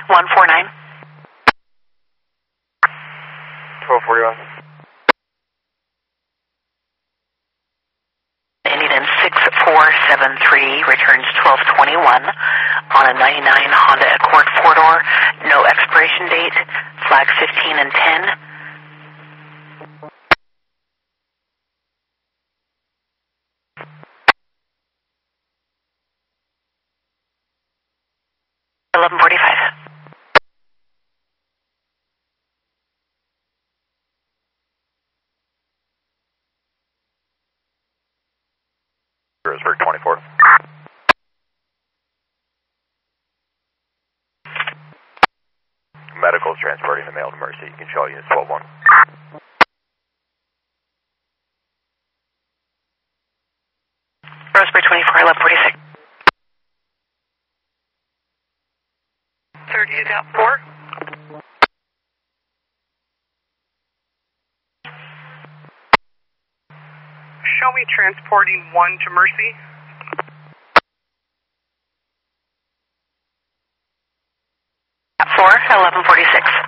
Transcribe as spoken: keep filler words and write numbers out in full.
one four nine. twelve forty-one. Indian six four seven three returns twelve twenty-one on a ninety-nine Honda Accord four-door, no expiration date, flag fifteen and ten. eleven forty-five. Roseburg twenty-four. Medical's transporting the mail to Mercy. You can show units twelve one. Roseburg twenty-four, eleven forty-six. thirty dot four. Show me transporting one to Mercy. four, eleven forty-six.